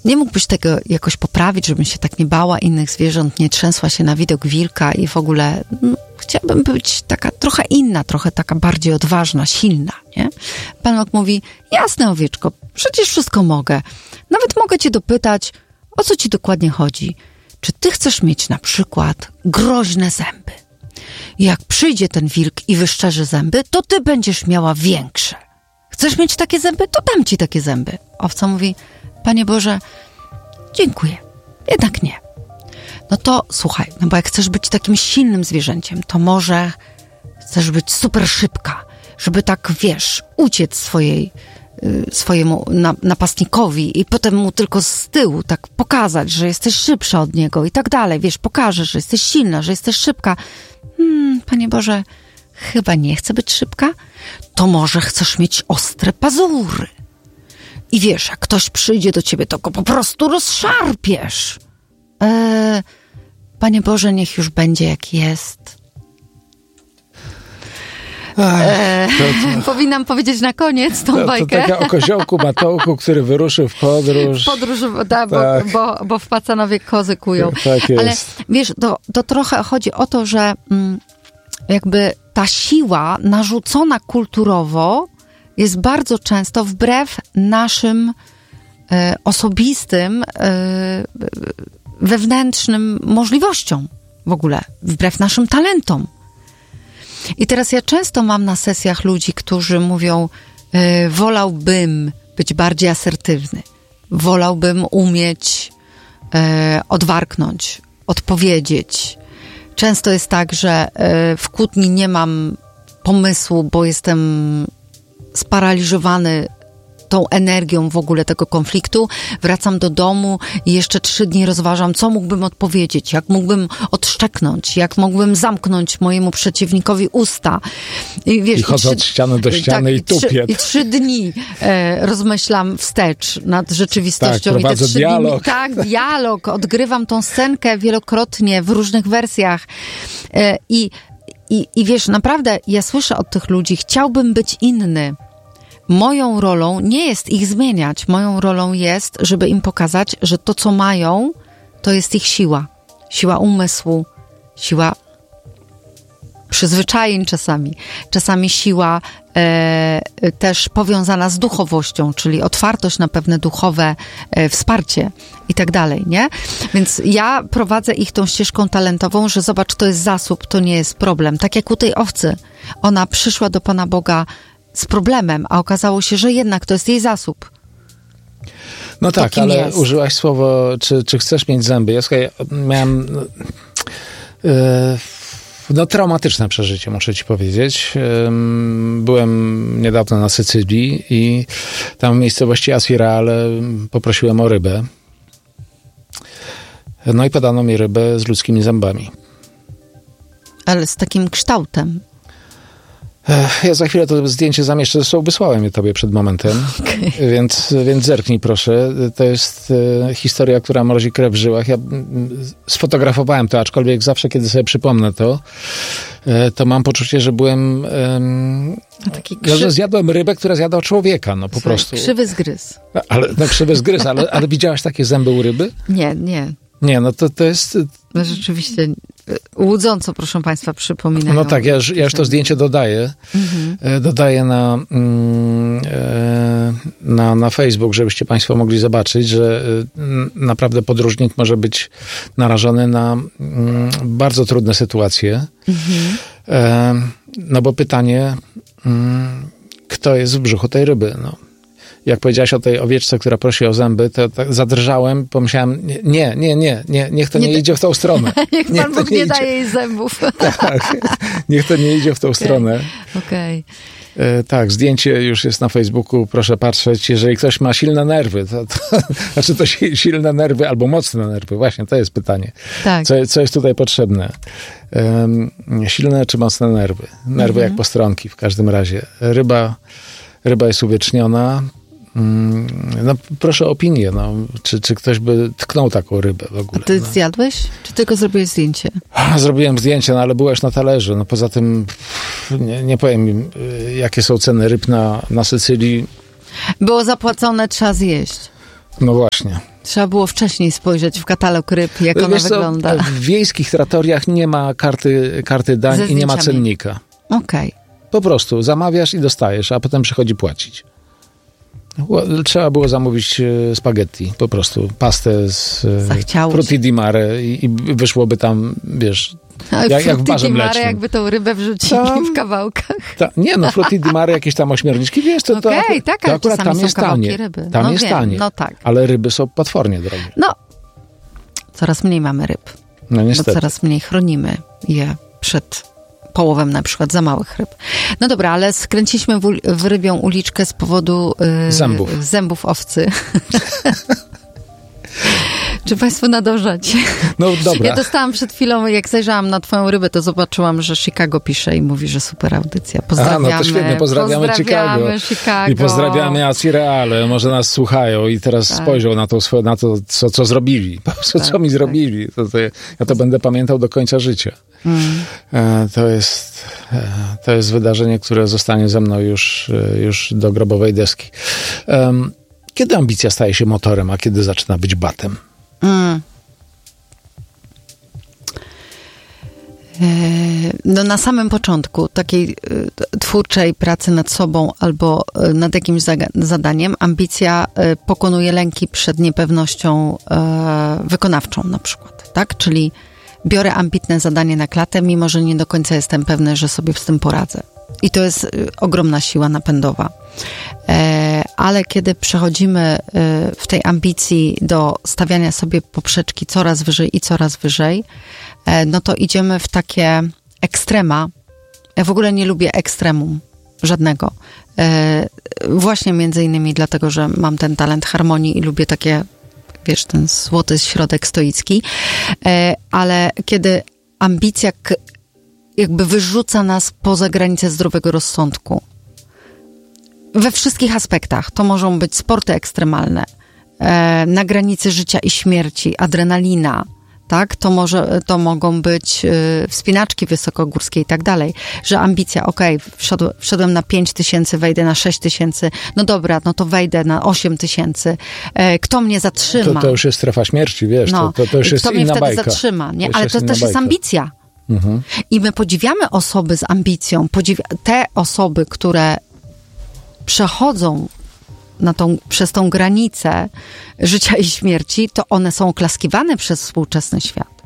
nie mógłbyś tego jakoś poprawić, żebym się tak nie bała innych zwierząt, nie trzęsła się na widok wilka i w ogóle chciałabym być taka trochę inna, trochę taka bardziej odważna, silna, nie? Pan Bóg mówi, jasne, owieczko, przecież wszystko mogę. Nawet mogę cię dopytać, o co ci dokładnie chodzi. Czy ty chcesz mieć na przykład groźne zęby? I jak przyjdzie ten wilk i wyszczerzy zęby, to ty będziesz miała większe. Chcesz mieć takie zęby? To dam ci takie zęby. Owca mówi, Panie Boże, dziękuję. Jednak nie. No to słuchaj, no bo jak chcesz być takim silnym zwierzęciem, to może chcesz być super szybka, żeby tak, wiesz, uciec swojemu napastnikowi i potem mu tylko z tyłu tak pokazać, że jesteś szybsza od niego i tak dalej. Wiesz, pokażesz, że jesteś silna, że jesteś szybka. Panie Boże, chyba nie chcę być szybka. To może chcesz mieć ostre pazury. I wiesz, jak ktoś przyjdzie do ciebie, to go po prostu rozszarpiesz. Panie Boże, niech już będzie jak jest. Powinnam powiedzieć na koniec tą bajkę. To taka o koziołku Matołku, który wyruszył w podróż. Tak. Bo w Pacanowie kozy kują. Tak jest. Ale wiesz, to trochę chodzi o to, że jakby ta siła narzucona kulturowo jest bardzo często wbrew naszym osobistym, wewnętrznym możliwościom w ogóle, wbrew naszym talentom. I teraz ja często mam na sesjach ludzi, którzy mówią, wolałbym być bardziej asertywny, wolałbym umieć odwarknąć, odpowiedzieć. Często jest tak, że w kłótni nie mam pomysłu, bo jestem sparaliżowany tą energią w ogóle tego konfliktu. Wracam do domu i jeszcze 3 dni rozważam, co mógłbym odpowiedzieć, jak mógłbym odszczeknąć, jak mógłbym zamknąć mojemu przeciwnikowi usta. Wiesz, I chodzę od ściany do ściany i tupię. I 3 dni rozmyślam wstecz nad rzeczywistością. Tak, prowadzę dialog. Dialog. Odgrywam tą scenkę wielokrotnie w różnych wersjach. I wiesz, naprawdę ja słyszę od tych ludzi, chciałbym być inny. Moją rolą nie jest ich zmieniać. Moją rolą jest, żeby im pokazać, że to, co mają, to jest ich siła. Siła umysłu, siła przyzwyczajeń czasami. Czasami siła też powiązana z duchowością, czyli otwartość na pewne duchowe wsparcie i tak dalej, nie? Więc ja prowadzę ich tą ścieżką talentową, że zobacz, to jest zasób, to nie jest problem. Tak jak u tej owcy. Ona przyszła do Pana Boga z problemem, a okazało się, że jednak to jest jej zasób. No tak, ale użyłaś słowo, czy chcesz mieć zęby. Ja miałem traumatyczne przeżycie, muszę ci powiedzieć. Byłem niedawno na Sycylii i tam w miejscowości Asirale poprosiłem o rybę. No i podano mi rybę z ludzkimi zębami. Ale z takim kształtem. Ja za chwilę to zdjęcie zamieszczę, zresztą wysłałem je tobie przed momentem, więc zerknij proszę. To jest historia, która mrozi krew w żyłach. Ja sfotografowałem to, aczkolwiek zawsze, kiedy sobie przypomnę to mam poczucie, że byłem... że zjadłem rybę, która zjadła człowieka, no po prostu. Krzywy zgryz. Krzywy zgryz, ale widziałaś takie zęby u ryby? Nie. Nie, no to jest... No rzeczywiście łudząco, proszę Państwa, przypominają. No tak, ja już to zdjęcie dodaję. Dodaję na Facebook, żebyście Państwo mogli zobaczyć, że naprawdę podróżnik może być narażony na bardzo trudne sytuacje. No bo pytanie, kto jest w brzuchu tej ryby? No. Jak powiedziałaś o tej owieczce, która prosi o zęby, to tak zadrżałem, pomyślałem, niech to nie idzie w tą stronę. Niech Pan Bóg nie daje jej zębów. Tak, niech to nie idzie w tą stronę. Okej. Tak, zdjęcie już jest na Facebooku, proszę patrzeć. Jeżeli ktoś ma silne nerwy, znaczy to silne nerwy albo mocne nerwy, właśnie to jest pytanie. Tak. Co jest tutaj potrzebne? Silne czy mocne nerwy? Nerwy jak postronki w każdym razie. Ryba jest uwieczniona. No proszę o opinię, no. Czy ktoś by tknął taką rybę w ogóle? A ty zjadłeś? Czy tylko zrobiłeś zdjęcie? Zrobiłem zdjęcie, no ale było już na talerzu. No poza tym nie powiem, jakie są ceny ryb na Sycylii. Było zapłacone, trzeba zjeść. No właśnie. Trzeba było wcześniej spojrzeć w katalog ryb, jak ona wygląda. W wiejskich trattoriach nie ma karty dań i nie ma cennika. Okej. Po prostu zamawiasz i dostajesz, a potem przychodzi płacić. Trzeba było zamówić spaghetti, po prostu pastę z frutti di mare i wyszłoby tam, wiesz, jak w barze mlecznym. Jakby tą rybę wrzucili w kawałkach. Frutti di mare, jakieś tam ośmiorniczki, wiesz, to akurat tam jest tanie. Ryby. Tam jest tanie, tak. ale ryby są potwornie drogie. Coraz mniej mamy ryb. No niestety. Bo coraz mniej chronimy je przed połowem na przykład za małych ryb. No dobra, ale skręciliśmy w rybią uliczkę z powodu zębów owcy. Czy państwo nadążacie? No dobra. Ja dostałam przed chwilą, jak zajrzałam na twoją rybę, to zobaczyłam, że Chicago pisze i mówi, że super audycja. Pozdrawiamy. No to świetnie, pozdrawiamy Chicago. I pozdrawiamy Acireale. Może nas słuchają i teraz spojrzą na to, co zrobili. Po prostu, co mi zrobili. Ja to będę pamiętał do końca życia. To jest wydarzenie, które zostanie ze mną już do grobowej deski. Kiedy ambicja staje się motorem, a kiedy zaczyna być batem? No na samym początku takiej twórczej pracy nad sobą albo nad jakimś zadaniem ambicja pokonuje lęki przed niepewnością wykonawczą na przykład, tak? Czyli biorę ambitne zadanie na klatę, mimo że nie do końca jestem pewna, że sobie z tym poradzę. I to jest ogromna siła napędowa. Ale kiedy przechodzimy w tej ambicji do stawiania sobie poprzeczki coraz wyżej, no to idziemy w takie ekstrema. Ja w ogóle nie lubię ekstremum żadnego. Właśnie między innymi dlatego, że mam ten talent harmonii i lubię takie, wiesz, ten złoty środek stoicki. Ale kiedy ambicja jakby wyrzuca nas poza granicę zdrowego rozsądku, we wszystkich aspektach. To mogą być sporty ekstremalne, na granicy życia i śmierci, adrenalina, tak? To mogą być wspinaczki wysokogórskie i tak dalej, że ambicja, wszedłem na 5000, wejdę na 6000, no dobra, no to wejdę na 8000. Kto mnie zatrzyma? To już jest strefa śmierci, wiesz, to już jest inna bajka. Kto mnie wtedy zatrzyma, nie? Ale to też jest ambicja. Mhm. I my podziwiamy osoby z ambicją, te osoby, które przechodzą przez tą granicę życia i śmierci, to one są oklaskiwane przez współczesny świat.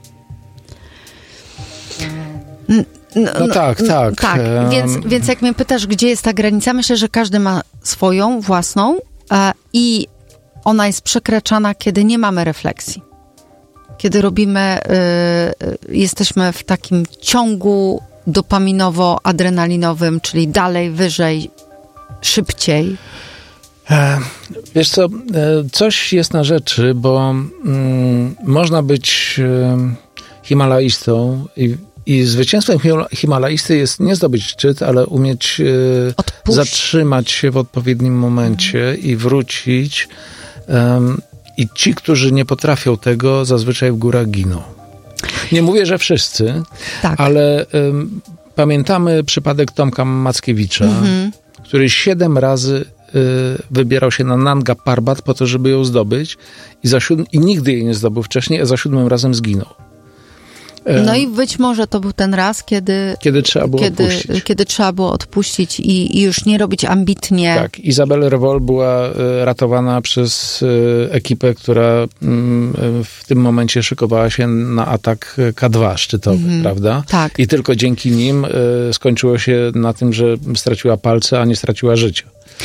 Tak. Więc jak mnie pytasz, gdzie jest ta granica, myślę, że każdy ma swoją, własną i ona jest przekraczana, kiedy nie mamy refleksji. Kiedy jesteśmy w takim ciągu dopaminowo-adrenalinowym, czyli dalej, wyżej, szybciej. Wiesz co, coś jest na rzeczy, bo można być Himalajstą i zwycięstwem Himalajsty jest nie zdobyć szczyt, ale umieć zatrzymać się w odpowiednim momencie i wrócić. I ci, którzy nie potrafią tego, zazwyczaj w górach giną. Nie mówię, że wszyscy, ale pamiętamy przypadek Tomka Mackiewicza, który 7 razy wybierał się na Nanga Parbat po to, żeby ją zdobyć i nigdy jej nie zdobył wcześniej, a za 7 razem zginął. No i być może to był ten raz, kiedy trzeba było odpuścić i już nie robić ambitnie. Tak, Isabelle Revol była ratowana przez ekipę, która w tym momencie szykowała się na atak K2 szczytowy, prawda? Tak. I tylko dzięki nim skończyło się na tym, że straciła palce, a nie straciła życia.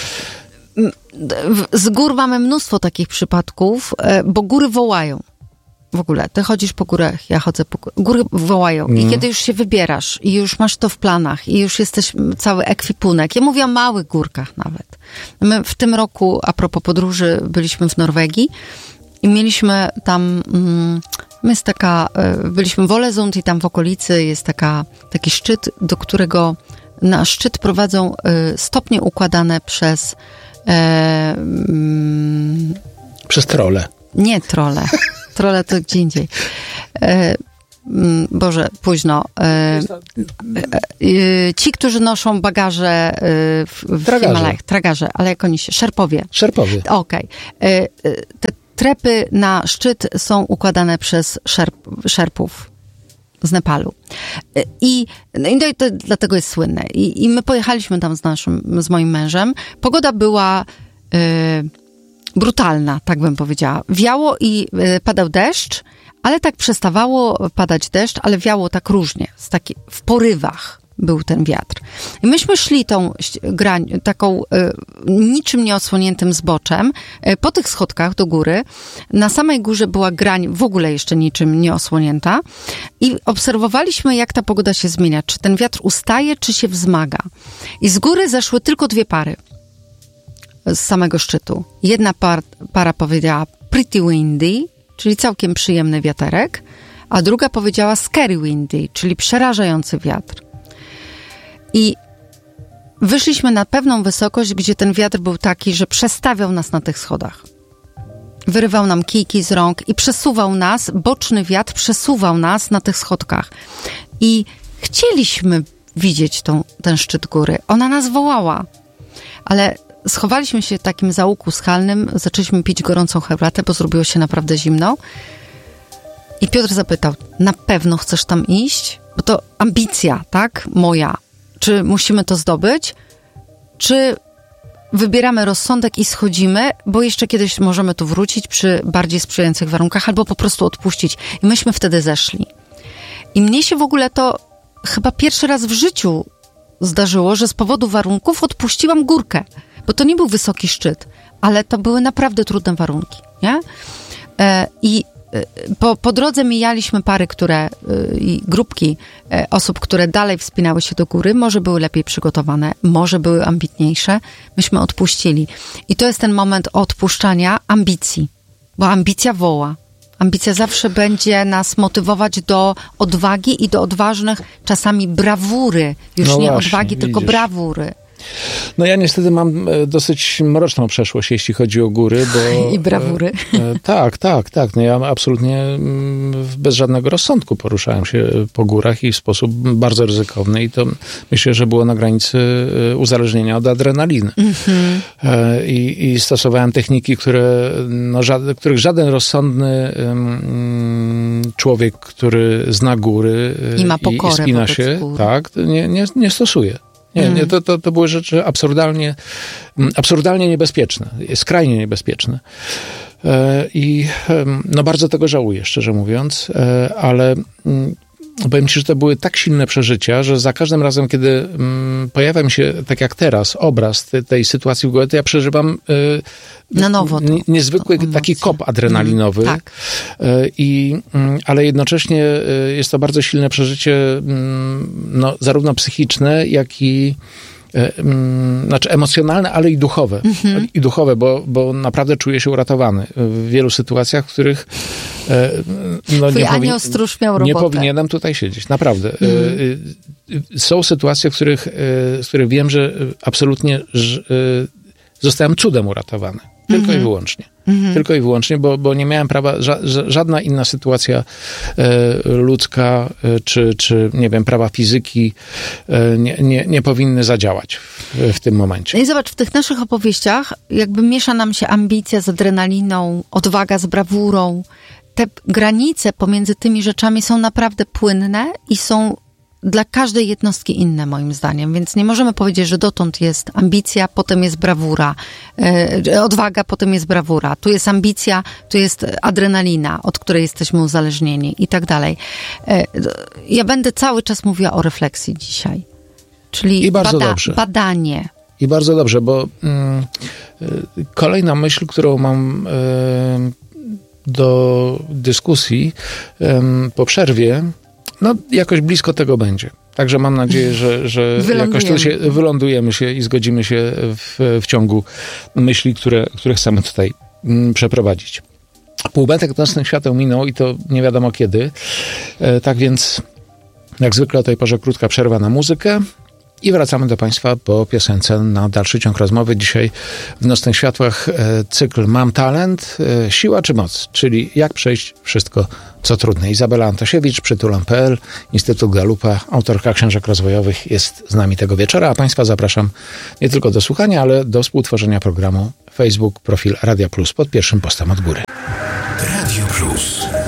Z gór mamy mnóstwo takich przypadków, bo góry wołają. W ogóle, ty chodzisz po górach, ja chodzę po górach. Góry wołają. I kiedy już się wybierasz i już masz to w planach i już jesteś cały ekwipunek. Ja mówię o małych górkach nawet. My w tym roku, a propos podróży, byliśmy w Norwegii i mieliśmy tam, byliśmy w Ålesund i tam w okolicy jest taki szczyt, do którego na szczyt prowadzą stopnie układane przez przez trole. Nie trole. Trole to gdzie indziej. Boże, późno. Ci, którzy noszą bagaże w Himalajach. Tragarze, ale jak oni się... Szerpowie. Okej. Te trepy na szczyt są układane przez szerpów z Nepalu. I to dlatego jest słynne. I my pojechaliśmy tam z moim mężem. Pogoda była brutalna, tak bym powiedziała. Wiało i padał deszcz, ale tak przestawało padać deszcz, ale wiało tak różnie. W porywach był ten wiatr. I myśmy szli tą taką niczym nieosłoniętym zboczem po tych schodkach do góry. Na samej górze była grań w ogóle jeszcze niczym nieosłonięta i obserwowaliśmy, jak ta pogoda się zmienia. Czy ten wiatr ustaje, czy się wzmaga. I z góry zeszły tylko 2 pary z samego szczytu. Jedna para powiedziała pretty windy, czyli całkiem przyjemny wiaterek, a druga powiedziała scary windy, czyli przerażający wiatr. I wyszliśmy na pewną wysokość, gdzie ten wiatr był taki, że przestawiał nas na tych schodach. Wyrywał nam kijki z rąk i przesuwał nas, boczny wiatr przesuwał nas na tych schodkach. I chcieliśmy widzieć ten szczyt góry. Ona nas wołała, ale schowaliśmy się w takim zaułku schalnym, zaczęliśmy pić gorącą herbatę, bo zrobiło się naprawdę zimno. I Piotr zapytał, na pewno chcesz tam iść? Bo to ambicja, tak? Moja. Czy musimy to zdobyć? Czy wybieramy rozsądek i schodzimy, bo jeszcze kiedyś możemy tu wrócić przy bardziej sprzyjających warunkach, albo po prostu odpuścić. I myśmy wtedy zeszli. I mnie się w ogóle to chyba pierwszy raz w życiu zdarzyło, że z powodu warunków odpuściłam górkę. Bo to nie był wysoki szczyt, ale to były naprawdę trudne warunki, nie? I po drodze mijaliśmy pary, i grupki osób, które dalej wspinały się do góry. Może były lepiej przygotowane, może były ambitniejsze. Myśmy odpuścili. I to jest ten moment odpuszczania ambicji, bo ambicja woła. Ambicja zawsze będzie nas motywować do odwagi i do odważnych, czasami brawury. Już nie właśnie, odwagi, tylko brawury. No ja niestety mam dosyć mroczną przeszłość, jeśli chodzi o góry, bo... I brawury. Tak. No ja absolutnie bez żadnego rozsądku poruszałem się po górach i w sposób bardzo ryzykowny i to myślę, że było na granicy uzależnienia od adrenaliny. Mm-hmm. I stosowałem techniki, których żaden rozsądny człowiek, który zna góry i ma pokorę i spina się, góry. Tak, nie stosuje. Nie, to były rzeczy absurdalnie niebezpieczne, skrajnie niebezpieczne. I no bardzo tego żałuję, szczerze mówiąc, ale powiem ci, że to były tak silne przeżycia, że za każdym razem, kiedy pojawia mi się, tak jak teraz, obraz tej sytuacji w głowie, to ja przeżywam na nowo niezwykły taki kop adrenalinowy. Tak. Ale jednocześnie jest to bardzo silne przeżycie, no, zarówno psychiczne, jak i znaczy emocjonalne, ale i duchowe. Mm-hmm. I duchowe, bo naprawdę czuję się uratowany w wielu sytuacrych, w których anioł stróż miał robotę. Nie powinienem tutaj siedzieć, naprawdę. Są sytuacje, w których wiem, że absolutnie zostałem cudem uratowany. Tylko i wyłącznie. Mm-hmm. Tylko i wyłącznie, bo nie miałem prawa, żadna inna sytuacja ludzka, czy nie wiem, prawa fizyki nie powinny zadziałać w tym momencie. I zobacz, w tych naszych opowieściach jakby miesza nam się ambicja z adrenaliną, odwaga z brawurą. Te granice pomiędzy tymi rzeczami są naprawdę płynne i są dla każdej jednostki inne, moim zdaniem. Więc nie możemy powiedzieć, że dotąd jest ambicja, potem jest brawura. Odwaga, potem jest brawura. Tu jest ambicja, tu jest adrenalina, od której jesteśmy uzależnieni i tak dalej. Ja będę cały czas mówiła o refleksji dzisiaj. Czyli badanie. I bardzo dobrze, bo kolejna myśl, którą mam do dyskusji po przerwie, no jakoś blisko tego będzie. Także mam nadzieję, że jakoś tu wylądujemy się i zgodzimy się w ciągu myśli, które chcemy tutaj przeprowadzić. Półmetek nocnych świateł minął i to nie wiadomo kiedy. Tak więc jak zwykle o tej porze krótka przerwa na muzykę I wracamy do Państwa po piosence na dalszy ciąg rozmowy. Dzisiaj w Nocnych Światłach cykl Mam talent, siła czy moc? Czyli jak przejść wszystko, co trudne. Izabela Antosiewicz, Przytulam.pl, Instytut Galupa, autorka książek rozwojowych, jest z nami tego wieczora, a Państwa zapraszam nie tylko do słuchania, ale do współtworzenia programu Facebook, profil Radia Plus pod pierwszym postem od góry. Radio Plus.